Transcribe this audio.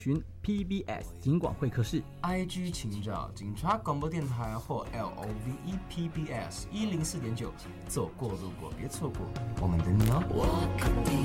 寻 PBS 警广会客室 ，IG 请找警察广播电台或 LOVE PBS 104.9，走过路过别错过，我们等你哦。